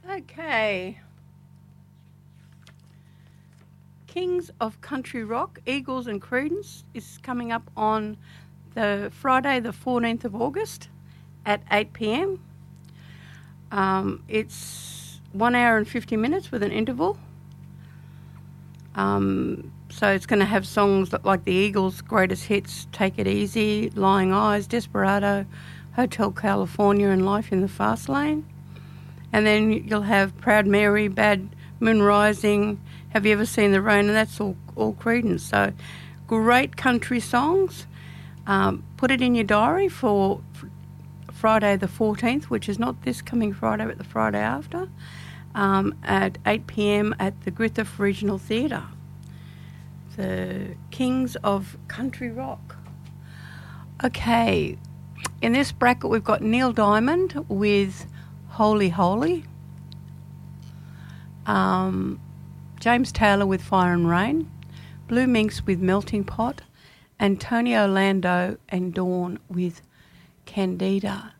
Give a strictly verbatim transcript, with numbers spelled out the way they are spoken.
Okay. Kings of Country Rock, Eagles and Creedence is coming up on the Friday the fourteenth of August at eight p.m. Um, it's one hour and fifty minutes with an interval. Um, so it's going to have songs like the Eagles' greatest hits, Take It Easy, Lying Eyes, Desperado, Hotel California and Life in the Fast Lane. And then you'll have Proud Mary, Bad Moon Rising, Have You Ever Seen the Rain? And that's all, all Creedence. So great country songs. Um, put it in your diary for Friday the fourteenth, which is not this coming Friday, but the Friday after, um, at eight p.m. at the Griffith Regional Theatre. The Kings of Country Rock. Okay, in this bracket we've got Neil Diamond with Holy Holy, um, James Taylor with Fire and Rain, Blue Minx with Melting Pot, and Tony Orlando and Dawn with Candida.